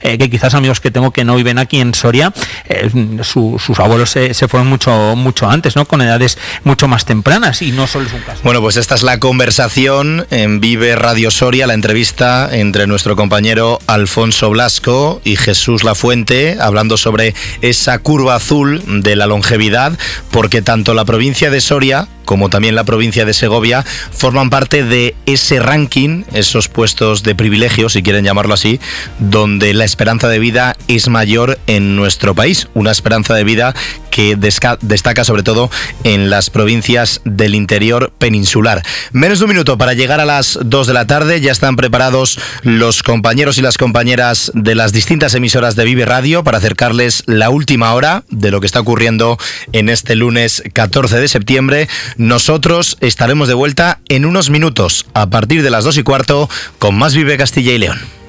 que quizás amigos que tengo que no viven aquí en Soria, sus abuelos se fueron mucho antes, ¿no? Con edades mucho más tempranas, y no solo es un caso. Bueno, pues esta es la conversación en Vive Radio Soria, la entrevista entre nuestro compañero Alfonso Blasco y Jesús Lafuente, hablando sobre esa curva azul de la longevidad, porque tanto la provincia de Soria como también la provincia de Segovia forman parte de ese ranking, esos puestos de privilegio, si quieren llamarlo así, donde la esperanza de vida es mayor en nuestro país. Una esperanza de vida que destaca sobre todo en las provincias del interior peninsular. Menos de un minuto para llegar a las 2 de la tarde. Ya están preparados los compañeros y las compañeras de las distintas emisoras de Vive Radio para acercarles la última hora de lo que está ocurriendo en este lunes 14 de septiembre. Nosotros estaremos de vuelta en unos minutos, a partir de las 2:15, con más Vive Castilla y León.